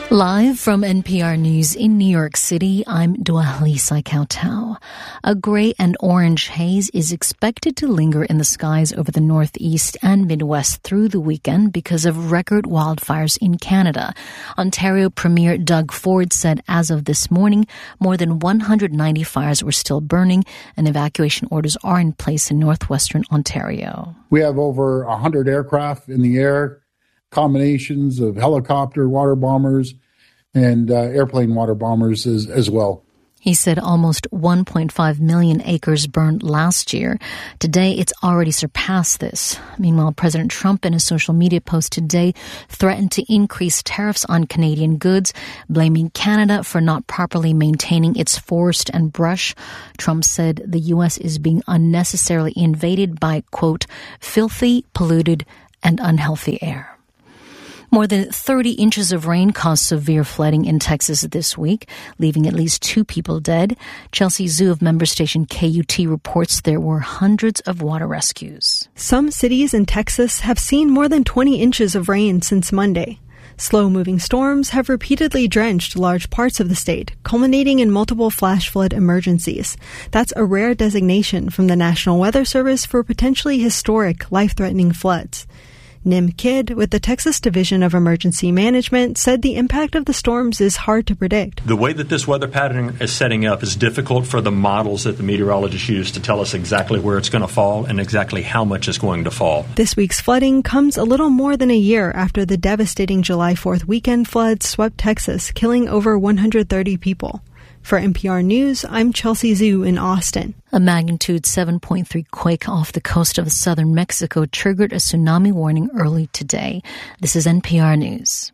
Live from NPR News in New York City, I'm Dua Lisa Kautal. A gray and orange haze is expected to linger in the skies over the Northeast and Midwest through the weekend because of record wildfires in Canada. Ontario Premier Doug Ford said as of this morning, more than 190 fires were still burning and evacuation orders are in place in northwestern Ontario. We have over 100 aircraft in the air, combinations of helicopter water bombers and airplane water bombers as well. He said almost 1.5 million acres burned last year. Today, it's already surpassed this. Meanwhile, President Trump in a social media post today threatened to increase tariffs on Canadian goods, blaming Canada for not properly maintaining its forest and brush. Trump said the U.S. is being unnecessarily invaded by, quote, filthy, polluted, and unhealthy air. More than 30 inches of rain caused severe flooding in Texas this week, leaving at least 2 people dead. Chelsea Zhu of member station KUT reports there were hundreds of water rescues. Some cities in Texas have seen more than 20 inches of rain since Monday. Slow-moving storms have repeatedly drenched large parts of the state, culminating in multiple flash flood emergencies. That's a rare designation from the National Weather Service for potentially historic, life-threatening floods. Nim Kidd, with the Texas Division of Emergency Management, said the impact of the storms is hard to predict. The way that this weather pattern is setting up is difficult for the models that the meteorologists use to tell us exactly where it's going to fall and exactly how much is going to fall. This week's flooding comes a little more than a year after the devastating July 4th weekend floods swept Texas, killing over 130 people. For NPR News, I'm Chelsea Zhu in Austin. A magnitude 7.3 quake off the coast of southern Mexico triggered a tsunami warning early today. This is NPR News.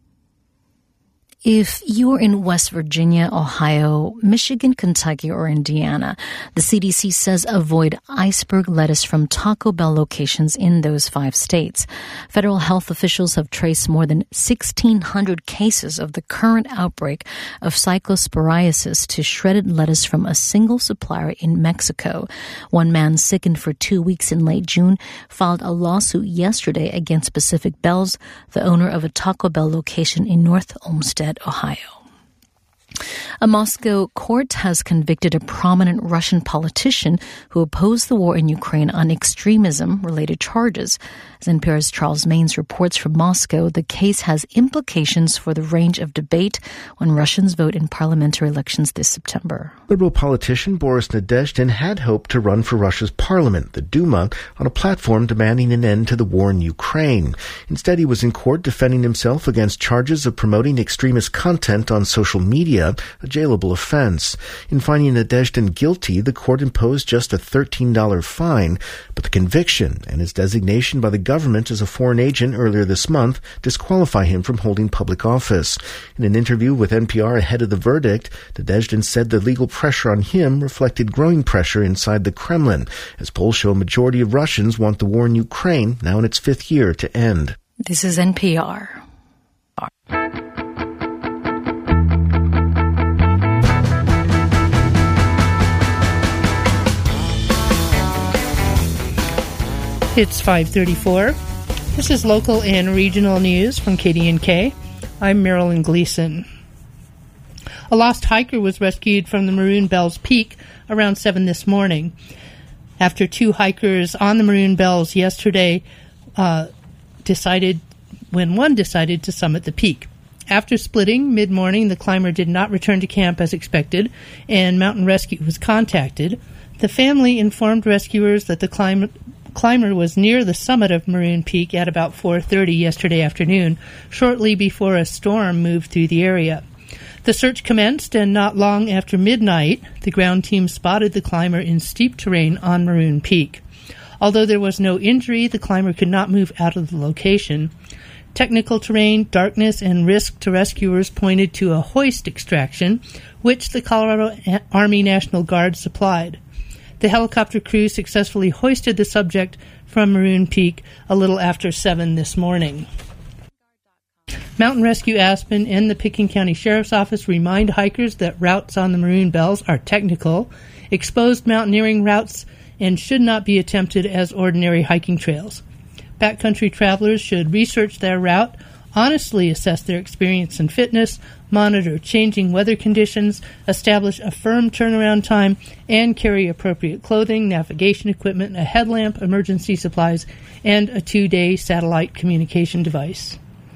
If you're in West Virginia, Ohio, Michigan, Kentucky, or Indiana, the CDC says avoid iceberg lettuce from Taco Bell locations in those 5 states. Federal health officials have traced more than 1,600 cases of the current outbreak of cyclosporiasis to shredded lettuce from a single supplier in Mexico. One man, sickened for 2 weeks in late June, filed a lawsuit yesterday against Pacific Bells, the owner of a Taco Bell location in North Olmsted, Ohio. A Moscow court has convicted a prominent Russian politician who opposed the war in Ukraine on extremism-related charges. As NPR's Charles Maines reports from Moscow, the case has implications for the range of debate when Russians vote in parliamentary elections this September. Liberal politician Boris Nadezhdin had hoped to run for Russia's parliament, the Duma, on a platform demanding an end to the war in Ukraine. Instead, he was in court defending himself against charges of promoting extremist content on social media, a jailable offense. In finding Nadezhdin guilty, the court imposed just a $13 fine, but the conviction and his designation by the government as a foreign agent earlier this month disqualify him from holding public office. In an interview with NPR ahead of the verdict, Nadezhdin said the legal pressure on him reflected growing pressure inside the Kremlin, as polls show a majority of Russians want the war in Ukraine, now in its 5th year, to end. This is NPR. It's 5:34. This is local and regional news from KDNK. I'm Marilyn Gleason. A lost hiker was rescued from the Maroon Bells Peak around 7 this morning. After 2 hikers on the Maroon Bells yesterday decided to summit the peak. After splitting mid-morning, the climber did not return to camp as expected, and Mountain Rescue was contacted. The family informed rescuers that the climber was near the summit of Maroon Peak at about 4:30 yesterday afternoon, shortly before a storm moved through the area. The search commenced, and not long after midnight, the ground team spotted the climber in steep terrain on Maroon Peak. Although there was no injury, the climber could not move out of the location. Technical terrain, darkness, and risk to rescuers pointed to a hoist extraction, which the Colorado Army National Guard supplied. The helicopter crew successfully hoisted the subject from Maroon Peak a little after 7 this morning. Mountain Rescue Aspen and the Pickens County Sheriff's Office remind hikers that routes on the Maroon Bells are technical, exposed mountaineering routes, and should not be attempted as ordinary hiking trails. Backcountry travelers should research their route honestly assess their experience and fitness, monitor changing weather conditions, establish a firm turnaround time, and carry appropriate clothing, navigation equipment, a headlamp, emergency supplies, and a 2-day satellite communication device.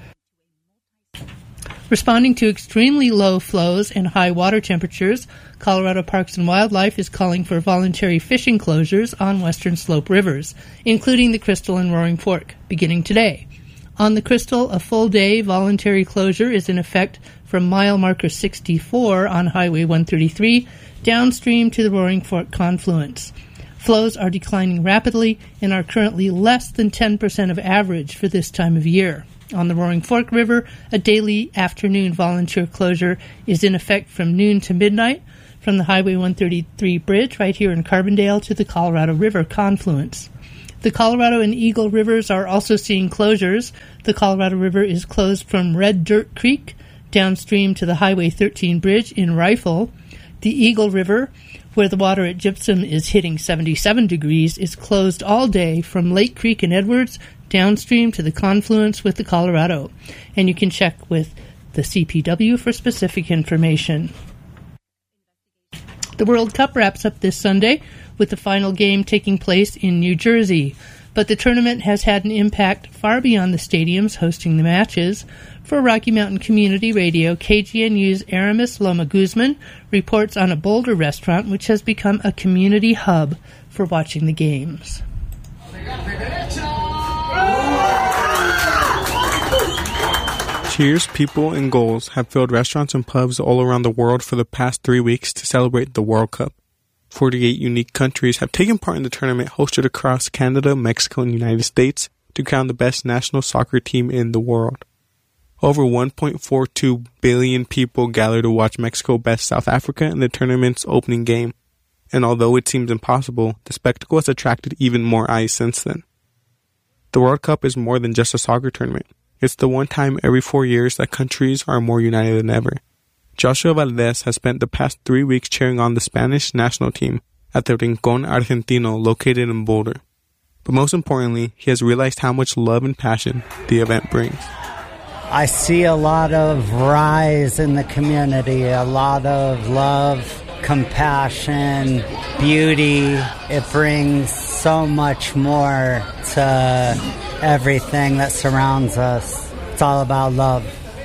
Responding to extremely low flows and high water temperatures, Colorado Parks and Wildlife is calling for voluntary fishing closures on western slope rivers, including the Crystal and Roaring Fork, beginning today. On the Crystal, a full-day voluntary closure is in effect from mile marker 64 on Highway 133 downstream to the Roaring Fork confluence. Flows are declining rapidly and are currently less than 10% of average for this time of year. On the Roaring Fork River, a daily afternoon volunteer closure is in effect from noon to midnight from the Highway 133 bridge right here in Carbondale to the Colorado River confluence. The Colorado and Eagle Rivers are also seeing closures. The Colorado River is closed from Red Dirt Creek downstream to the Highway 13 bridge in Rifle. The Eagle River, where the water at Gypsum is hitting 77 degrees, is closed all day from Lake Creek and Edwards downstream to the confluence with the Colorado. And you can check with the CPW for specific information. The World Cup wraps up this Sunday with the final game taking place in New Jersey. But the tournament has had an impact far beyond the stadiums hosting the matches. For Rocky Mountain Community Radio, KGNU's Aramis Loma Guzman reports on a Boulder restaurant which has become a community hub for watching the games. Cheers, people, and goals have filled restaurants and pubs all around the world for the past 3 weeks to celebrate the World Cup. 48 unique countries have taken part in the tournament hosted across Canada, Mexico, and the United States to crown the best national soccer team in the world. Over 1.42 billion people gathered to watch Mexico best South Africa in the tournament's opening game. And although it seems impossible, the spectacle has attracted even more eyes since then. The World Cup is more than just a soccer tournament. It's the one time every 4 years that countries are more united than ever. Joshua Valdez has spent the past 3 weeks cheering on the Spanish national team at the Rincón Argentino located in Boulder. But most importantly, he has realized how much love and passion the event brings. I see a lot of rise in the community, a lot of love, compassion, beauty. It brings so much more to everything that surrounds us. It's all about love.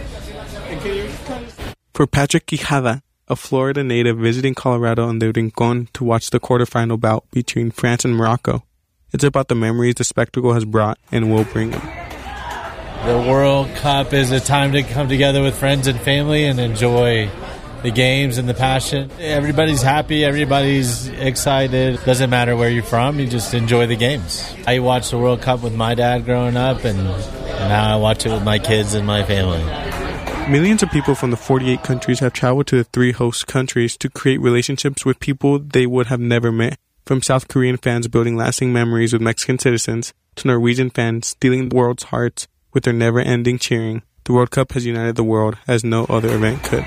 For Patrick Quijada, a Florida native visiting Colorado and the Rincón to watch the quarterfinal bout between France and Morocco, it's about the memories the spectacle has brought and will bring him. The World Cup is a time to come together with friends and family and enjoy the games and the passion. Everybody's happy, everybody's excited. Doesn't matter where you're from, you just enjoy the games. I watched the World Cup with my dad growing up, and now I watch it with my kids and my family. Millions of people from the 48 countries have traveled to the 3 host countries to create relationships with people they would have never met. From South Korean fans building lasting memories with Mexican citizens to Norwegian fans stealing the world's hearts with their never-ending cheering, the World Cup has united the world as no other event could.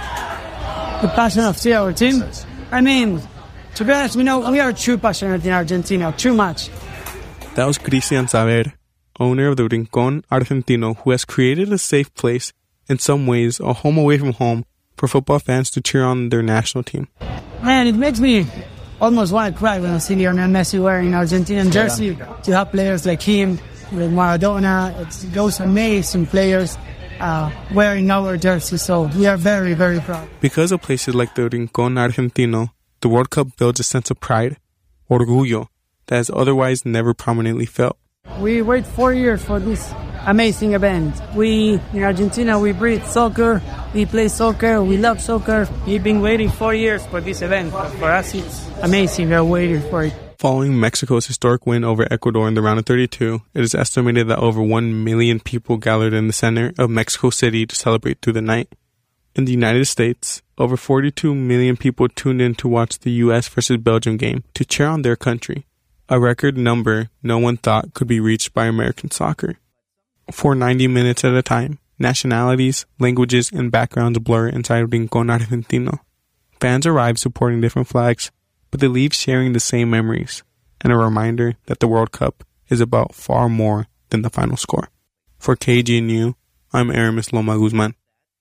The passion of see our team. I mean, to be honest, we are true passionate in Argentina, too much. That was Cristian Saber, owner of the Rincón Argentino, who has created a safe place, in some ways a home away from home, for football fans to cheer on their national team. Man, it makes me almost want to cry when I see Lionel Messi wearing an Argentinian jersey. To have players like him, with Maradona, it's those amazing players wearing our jersey, so we are very, very proud. Because of places like the Rincón Argentino, the World Cup builds a sense of pride, orgullo, that is otherwise never prominently felt. We wait 4 years for this amazing event. We, in Argentina, we breathe soccer, we play soccer, we love soccer. We've been waiting 4 years for this event. For us, it's amazing. We're waiting for it. Following Mexico's historic win over Ecuador in the round of 32, it is estimated that over 1 million people gathered in the center of Mexico City to celebrate through the night. In the United States, over 42 million people tuned in to watch the U.S. versus Belgium game to cheer on their country, a record number no one thought could be reached by American soccer. For 90 minutes at a time, nationalities, languages, and backgrounds blur inside Rincón Argentino. Fans arrive supporting different flags, but they leave sharing the same memories, and a reminder that the World Cup is about far more than the final score. For KGNU, I'm Aramis Loma Guzman.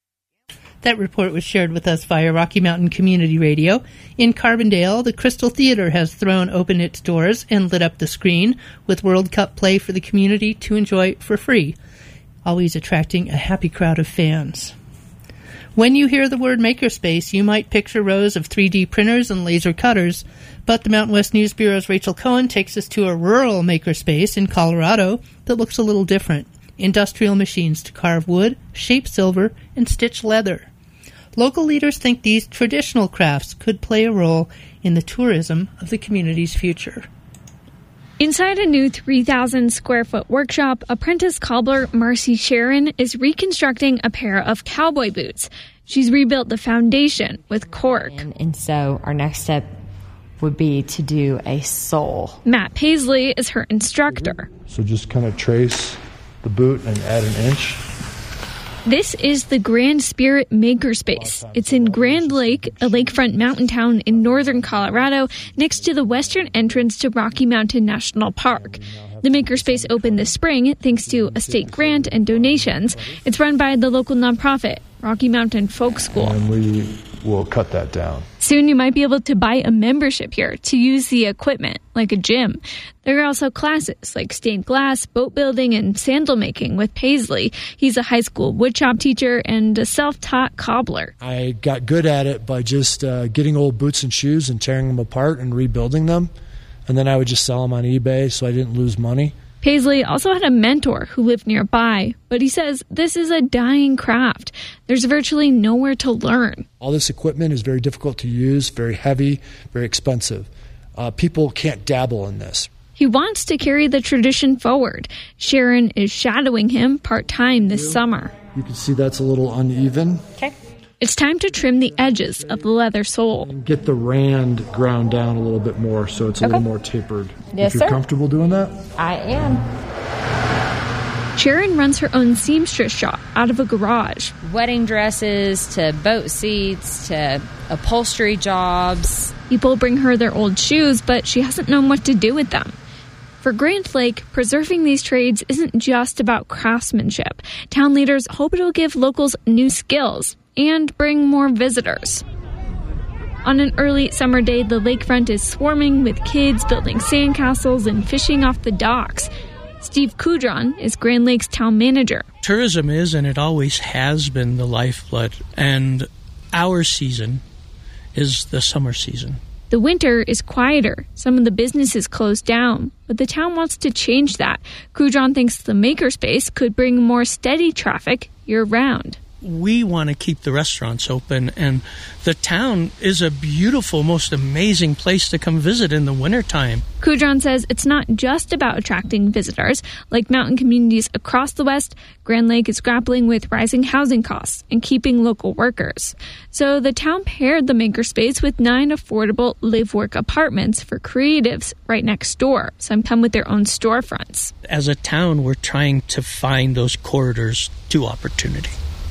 That report was shared with us via Rocky Mountain Community Radio. In Carbondale, the Crystal Theater has thrown open its doors and lit up the screen with World Cup play for the community to enjoy for free, always attracting a happy crowd of fans. When you hear the word makerspace, you might picture rows of 3D printers and laser cutters, but the Mountain West News Bureau's Rachel Cohen takes us to a rural makerspace in Colorado that looks a little different. Industrial machines to carve wood, shape silver, and stitch leather. Local leaders think these traditional crafts could play a role in the tourism of the community's future. Inside a new 3,000-square-foot workshop, apprentice cobbler Marcy Sharon is reconstructing a pair of cowboy boots. She's rebuilt the foundation with cork. And so our next step would be to do a sole. Matt Paisley is her instructor. So just kind of trace the boot and add an inch. This is the Grand Spirit Makerspace. It's in Grand Lake, a lakefront mountain town in northern Colorado, next to the western entrance to Rocky Mountain National Park. The Makerspace opened this spring thanks to a state grant and donations. It's run by the local nonprofit, Rocky Mountain Folk School. And we will cut that down. Soon you might be able to buy a membership here to use the equipment, like a gym. There are also classes like stained glass, boat building, and sandal making with Paisley. He's a high school woodshop teacher and a self-taught cobbler. I got good at it by just getting old boots and shoes and tearing them apart and rebuilding them. And then I would just sell them on eBay so I didn't lose money. Paisley also had a mentor who lived nearby, but he says this is a dying craft. There's virtually nowhere to learn. All this equipment is very difficult to use, very heavy, very expensive. People can't dabble in this. He wants to carry the tradition forward. Sharon is shadowing him part-time this summer. You can see that's a little uneven. Okay. It's time to trim the edges of the leather sole. Get the rand ground down a little bit more so it's a little more tapered. Yes, if you're sir. comfortable doing that? I am. Sharon runs her own seamstress shop out of a garage. Wedding dresses to boat seats to upholstery jobs. People bring her their old shoes, but she hasn't known what to do with them. For Grand Lake, preserving these trades isn't just about craftsmanship. Town leaders hope it'll give locals new skills and bring more visitors. On an early summer day, the lakefront is swarming with kids building sandcastles and fishing off the docks. Steve Kudron is Grand Lake's town manager. Tourism is, and it always has been, the lifeblood, and our season is the summer season. The winter is quieter. Some of the businesses closed down, but the town wants to change that. Kudron thinks the makerspace could bring more steady traffic year-round. We want to keep the restaurants open, and the town is a beautiful, most amazing place to come visit in the wintertime. Kudron says it's not just about attracting visitors. Like mountain communities across the West, Grand Lake is grappling with rising housing costs and keeping local workers. So the town paired the makerspace with 9 affordable live-work apartments for creatives right next door. Some come with their own storefronts. As a town, we're trying to find those corridors to opportunity.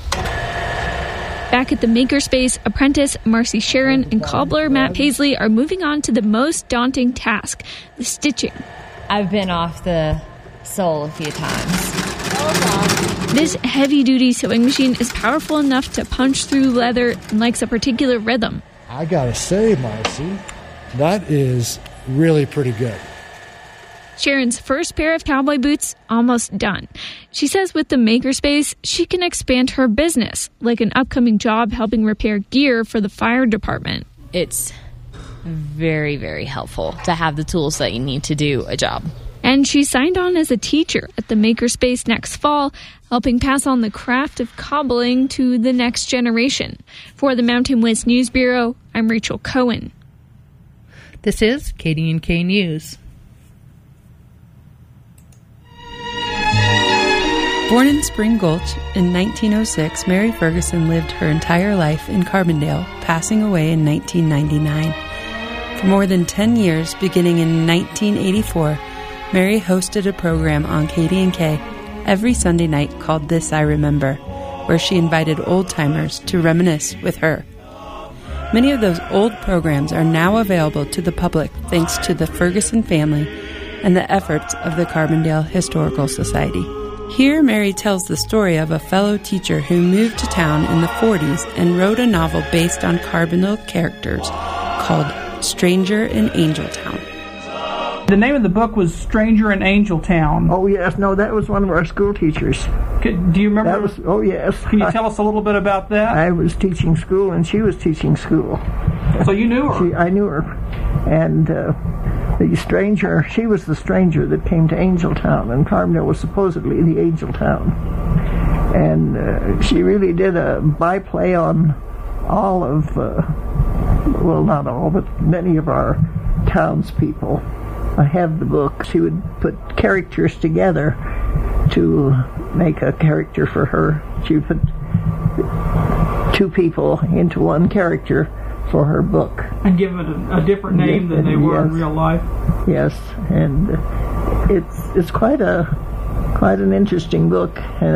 Back at the makerspace, apprentice Marcy Sharon and cobbler Matt Paisley are moving on to the most daunting task, the stitching. I've been off the sole a few times. This heavy-duty sewing machine is powerful enough to punch through leather and likes a particular rhythm. I gotta say, Marcy, that is really pretty good. Sharon's first pair of cowboy boots almost done. She says with the makerspace, she can expand her business, like an upcoming job helping repair gear for the fire department. It's very, very helpful to have the tools that you need to do a job. And she signed on as a teacher at the makerspace next fall, helping pass on the craft of cobbling to the next generation. For the Mountain West News Bureau, I'm Rachel Cohen. This is KDNK News. Born in Spring Gulch in 1906, Mary Ferguson lived her entire life in Carbondale, passing away in 1999. For more than 10 years, beginning in 1984, Mary hosted a program on KDNK every Sunday night called This I Remember, where she invited old-timers to reminisce with her. Many of those old programs are now available to the public thanks to the Ferguson family and the efforts of the Carbondale Historical Society. Here, Mary tells the story of a fellow teacher who moved to town in the 40s and wrote a novel based on Carbondale characters called Stranger in Angeltown. The name of the book was Stranger in Angeltown. Oh, yes. No, that was one of our school teachers. Do you remember? Oh, yes. Can you tell us a little bit about that? I was teaching school, and she was teaching school. So you knew her? I knew her. And the stranger, she was the stranger that came to Angeltown, and Carbondale was supposedly the Angeltown. And she really did a byplay on all of, well, not all, but many of our townspeople. I have the book. She would put characters together to make a character for her. She would put two people into one character for her book. And give it a different name than they were in real life. Yes, and it's quite an interesting book. And